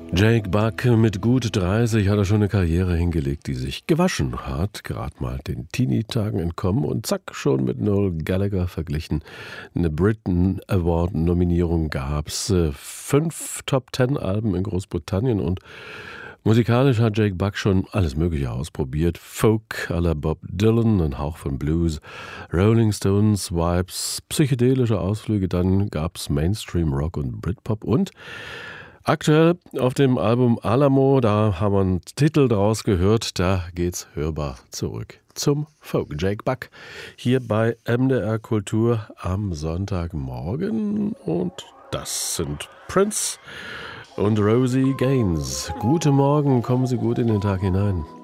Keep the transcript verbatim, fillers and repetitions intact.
Jake Buck mit gut dreißig hat er schon eine Karriere hingelegt, die sich gewaschen hat, gerade mal den Teenie-Tagen entkommen und zack, schon mit Noel Gallagher verglichen. Eine Britain Award-Nominierung gab's, fünf Top-Ten-Alben in Großbritannien und musikalisch hat Jake Buck schon alles Mögliche ausprobiert. Folk à la Bob Dylan, ein Hauch von Blues, Rolling Stones, Vibes, psychedelische Ausflüge, dann gab's Mainstream Rock und Britpop und aktuell auf dem Album Alamo, da haben wir einen Titel draus gehört, da geht's hörbar zurück zum Folk. Jake Buck hier bei M D R Kultur am Sonntagmorgen und das sind Prince und Rosie Gaines. Guten Morgen, kommen Sie gut in den Tag hinein.